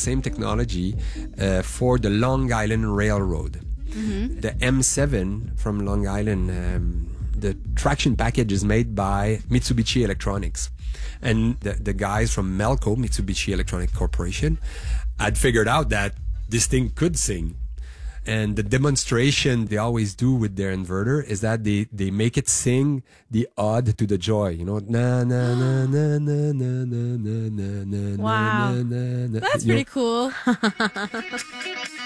same technology for the Long Island Railroad. The M7 from Long Island, the traction package is made by Mitsubishi Electronics. And the guys from Melco, Mitsubishi Electronic Corporation, had figured out that this thing could sing. And the demonstration they always do with their inverter is that they make it sing the ode to the joy. You know, na na na na na na na na na na. Wow. na na. That's pretty cool.